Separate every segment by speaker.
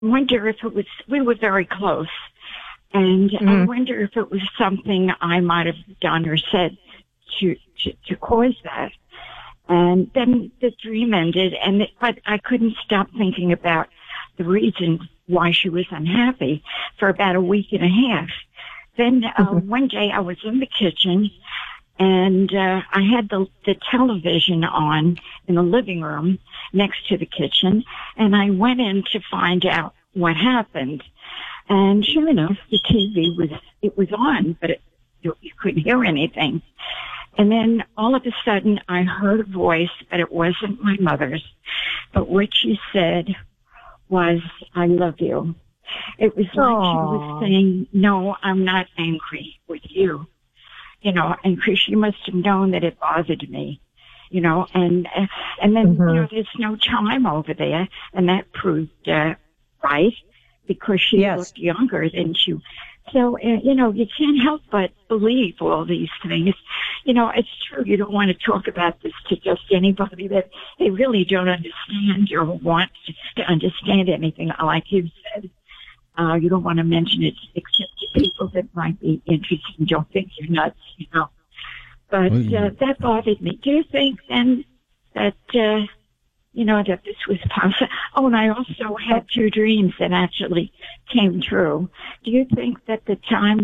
Speaker 1: wonder if it was, we were very close, and I wonder if it was something I might have done or said to cause that. And then the dream ended, but I couldn't stop thinking about the reason why she was unhappy for about a week and a half. Then one day I was in the kitchen, and I had the television on in the living room next to the kitchen, and I went in to find out what happened. And sure enough, the TV was on, but you couldn't hear anything. And then all of a sudden I heard a voice, but it wasn't my mother's. But what she said was, "I love you." It was like she was saying, "No, I'm not angry with you." You know, and she must have known that it bothered me, you know, and then, you know, there's no time over there, and that proved right, because she looked younger than she. So, you know, you can't help but believe all these things. You know, it's true, you don't want to talk about this to just anybody that they really don't understand or want to understand anything, like you said. You don't want to mention it except to people that might be interested and don't think you're nuts, you know. But that bothered me. Do you think then that, you know, that this was possible? Oh, and I also had 2 dreams that actually came true. Do you think that the time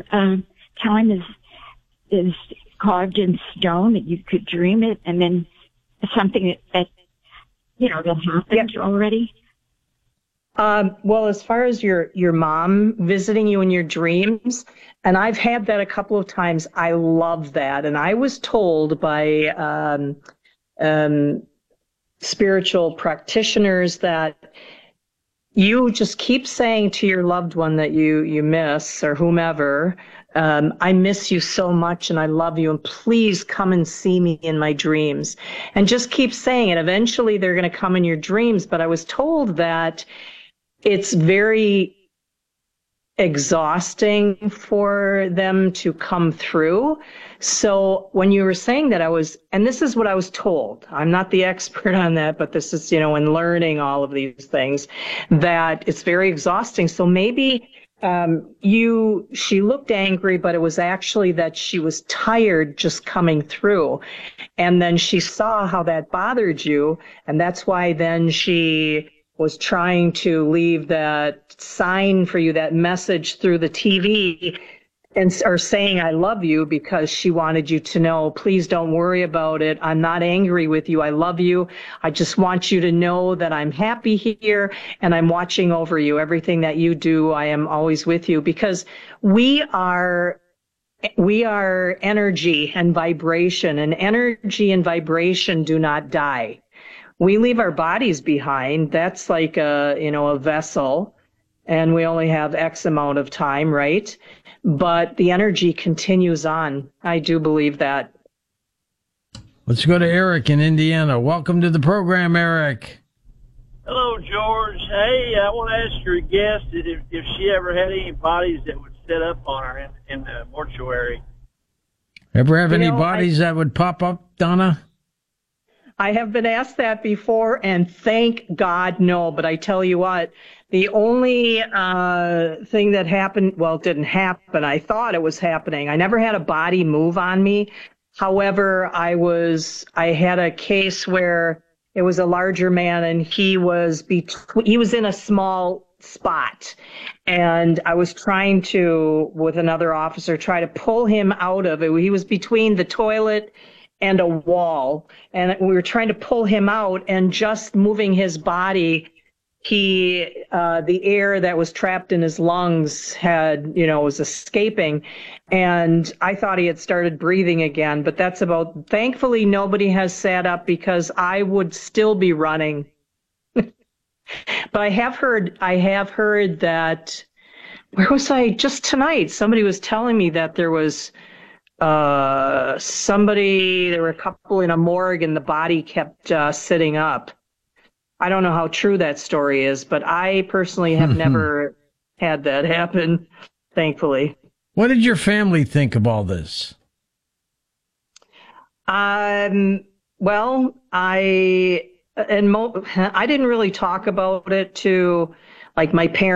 Speaker 1: is carved in stone, that you could dream it and then something that you know, that happened already?
Speaker 2: Well, as far as your mom visiting you in your dreams, and I've had that a couple of times, I love that. And I was told by spiritual practitioners that you just keep saying to your loved one that you miss, or whomever, "I miss you so much and I love you, and please come and see me in my dreams." And just keep saying it. Eventually they're going to come in your dreams. But I was told that it's very exhausting for them to come through. So when you were saying that, and this is what I was told. I'm not the expert on that, but this is, you know, in learning all of these things, that it's very exhausting. So maybe she looked angry, but it was actually that she was tired just coming through. And then she saw how that bothered you. And that's why then she was trying to leave that sign for you, that message through the TV, or saying, "I love you," because she wanted you to know, please don't worry about it. I'm not angry with you. I love you. I just want you to know that I'm happy here and I'm watching over you. Everything that you do, I am always with you, because we are energy and vibration, and energy and vibration do not die. We leave our bodies behind. That's like a vessel, and we only have X amount of time, right? But the energy continues on. I do believe that.
Speaker 3: Let's go to Eric in Indiana. Welcome to the program, Eric.
Speaker 4: Hello, George. Hey, I want to ask your guest if she ever had any bodies that would set up on her in the mortuary.
Speaker 3: Ever have any bodies that would pop up, Donna?
Speaker 2: I have been asked that before, and thank God, no. But I tell you what, the only thing that happened, well, it didn't happen. I thought it was happening. I never had a body move on me. However, I had a case where it was a larger man, and he was in a small spot, and I was trying to, with another officer, try to pull him out of it. He was between the toilet and a wall, and we were trying to pull him out, and just moving his body, the air that was trapped in his lungs was escaping, and I thought he had started breathing again. But thankfully nobody has sat up, because I would still be running. But I have heard that, where was I just tonight? Somebody was telling me that there was there were a couple in a morgue, and the body kept sitting up. I don't know how true that story is, but I personally have never had that happen, thankfully.
Speaker 3: What did your family think of all this?
Speaker 2: Well, I didn't really talk about it to Like my parents